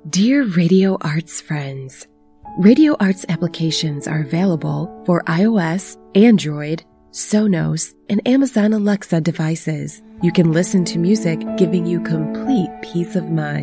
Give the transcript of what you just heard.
Dear Radio Arts friends, Radio Arts applications are available for iOS, Android, Sonos, and Amazon Alexa devices. You can listen to music giving you complete peace of mind.